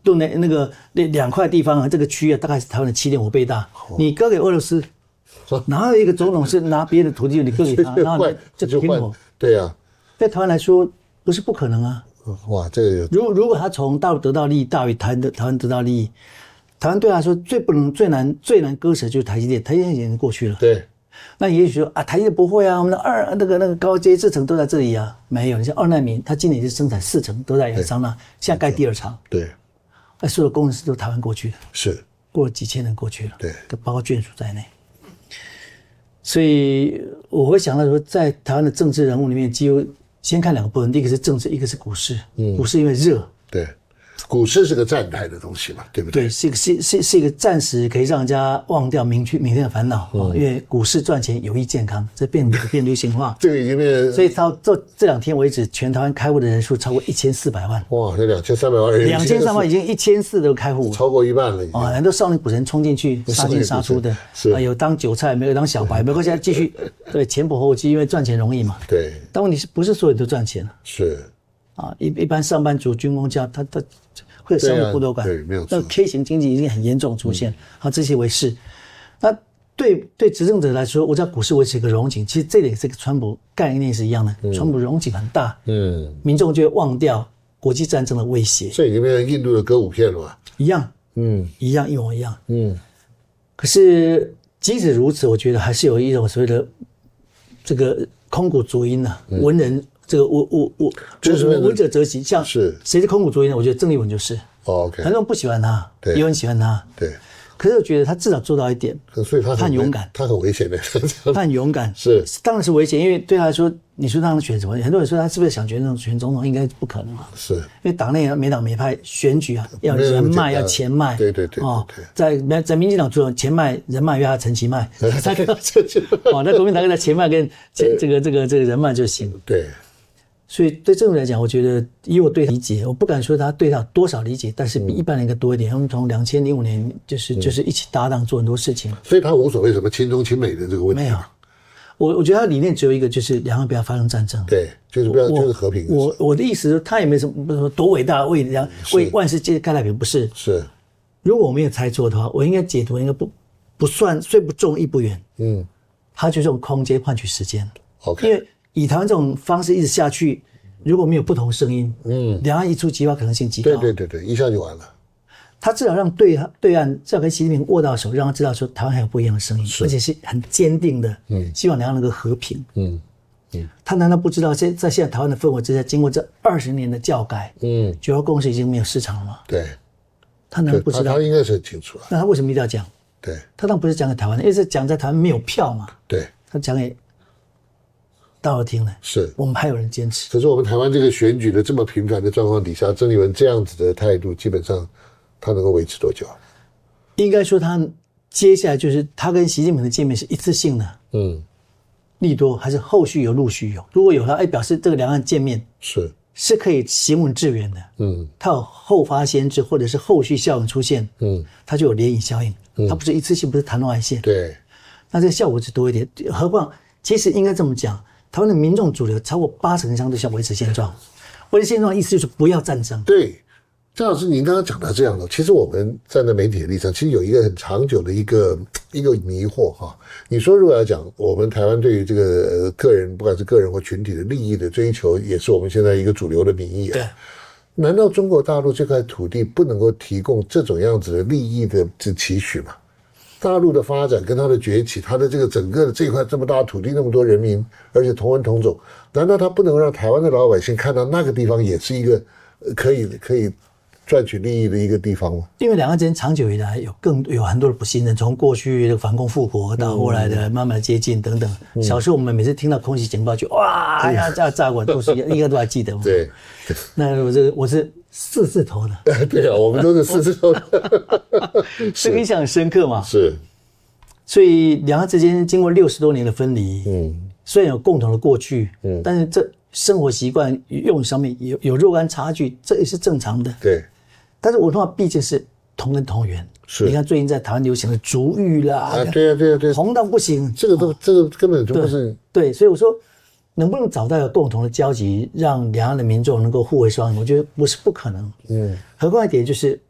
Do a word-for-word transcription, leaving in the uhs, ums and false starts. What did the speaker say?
都那那个那两块地方啊，这个区域啊，大概是台湾的七点五倍大。哦、你割给俄罗斯，哪有一个总统是拿别的土地你割给他，然后就平衡？ 对啊， 在台湾来说不是不可能啊。 哇，这个如如果他从大陆得到利益大于台湾的台湾得到利益，台湾对他来说最不能最难最难割舍就是台积电，台积电已经过去了。 对。 那也许说啊，台积电不会啊，我们的二那个那个高阶制程都在这里啊，没有。你像二奈米，它今年就生产四成都在亚利桑那，现在盖第二厂。 对， 那所有工程师都台湾过去的， 是过了几千人过去了， 对， 包括眷属在内。所以我会想到说，在台湾的政治人物里面，几乎先看两个部分，第一个是政治，一个是股市。嗯，股市因为热， 对。股市是个暂态的东西嘛，对不对？ 对，是一个是是是一个暂时可以让人家忘掉明天明天的烦恼、嗯、因为股市赚钱有益健康，这变变流行化。 这个已经变， 所以到这这两天为止，全台湾开户的人数超过一千四百万。 哇，这两千三百万人， 两千三百万已经一千四都开户， 超过一半了已经。 啊，很多少年股神冲进去杀进杀出的， 是啊，有当韭菜，没有当小白，没关系，继续对前仆后继，因为赚钱容易嘛。 对。 但问题是不是所有人都赚钱？ 是。 啊，一一般上班族、军工家，他他。会有商业剥夺感， 对，没有错。 那 K 型经济已经很严重出现，好、嗯，这些为是。那对对执政者来说，我知道股市维持一个荣景，其实这里是跟川普概念是一样的，嗯、川普荣景很大，嗯，民众就会忘掉国际战争的威胁。 这已经变成印度的歌舞片了吧？ 一样， 嗯， 一样一模一样， 嗯。 可是即使如此，我觉得还是有一种所谓的这个空谷足音啊，嗯、文人。这个我我我就是闻者则喜，像是谁是空谷足音呢？我觉得郑丽文就是， 哦 OK， 很多人不喜欢他，也有人喜欢他， 对。 可是我觉得他至少做到一点， 所以他很勇敢， 他很危险的， 他很勇敢， 是当然是危险，因为对他来说，你说他能选什么？很多人说他是不是想选那种选总统，应该不可能啊， 是因为党内每党每派选举啊，要人脉，要钱脉， 对对对， 哦，在在民进党做钱脉、人脉，要他陈其迈，才可以，哦，那国民党跟他钱脉跟这个这个这个人脉就行， 对。 所以对这种来讲，我觉得以我对他理解，我不敢说他对他有多少理解，但是比一般人更多一点。他们从两千零五年就是就是一起搭档做很多事情， 所以他无所谓什么亲中亲美的这个问题。 没有，我我觉得他的理念只有一个，就是两岸不要发生战争。 对，就是不要就是和平。 我我的意思是，他也没什么不是说多伟大，为两为万世界盖太平，不是。 是， 如果我没有猜错的话，我应该解读应该不不算虽不重亦不远。嗯，他就是用空间换取时间。 OK， 因为以台湾这种方式一直下去。如果没有不同声音，嗯，两岸一触即发可能性极高。 对对对对，一下就完了。 他至少让对对岸至少跟习近平握到手，让他知道说台湾还有不一样的声音，而且是很坚定的，嗯，希望两岸能够和平。嗯嗯，他难道不知道在在现在台湾的氛围之下，经过这二十年的教改，嗯，九二共识已经没有市场了吗？ 对， 他难道不知道？ 他, 他应该是很清楚啊。 那他为什么一定要讲？ 对， 他当然不是讲给台湾的，因为是讲在台湾没有票嘛。 对， 他讲给。大家听了， 是我们还有人坚持。 可是我们台湾这个选举的这么频繁的状况底下，郑丽文这样子的态度，基本上他能够维持多久？ 应该说，他接下来就是他跟习近平的见面是一次性的，嗯，利多还是后续有陆续有？如果有他，哎，表示这个两岸见面是是可以行稳致远的，嗯，他有后发先至或者是后续效应出现，嗯，他就有涟漪效应，嗯，他不是一次性，不是昙花一现， 对， 那这个效果是多一点。何况，其实应该这么讲。台湾的民众主流超过八成以上都想维持现状，维持现状的意思就是不要战争。 对，张老师，您刚刚讲到这样的，其实我们站在媒体的立场，其实有一个很长久的一个一个迷惑哈。你说如果要讲我们台湾对于这个个人，不管是个人或群体的利益的追求，也是我们现在一个主流的民意啊。 对。 难道中国大陆这块土地不能够提供这种样子的利益的这期许吗？大陆的发展跟它的崛起，它的这个整个的这块这么大的土地，那么多人民，而且同文同种，难道它不能让台湾的老百姓看到那个地方也是一个可以可以赚取利益的一个地方吗？ 因为两岸之间长久以来有更有很多的不信任，从过去的反攻复国到后来的慢慢的接近等等。嗯、小时候我们每次听到空袭警报就哇呀炸炸过，都是应该都还记得。 对， 那我这我是四字头的。对啊，我们都是四字头的， 这个印象很深刻嘛。 是。 所以两岸之间经过六十多年的分离，嗯，虽然有共同的过去，嗯，但是这生活习惯用语上面有有若干差距，这也是正常的。 对， 但是文化毕竟是同根同源。 是， 你看最近在台湾流行的族语啦， 啊，对啊，对啊，对啊， 红到不行， 这个都、哦、这个根本就不是。 对，对，所以我说，能不能找到有共同的交集，让两岸的民众能够互为双赢？我觉得不是不可能。嗯，何况一点就是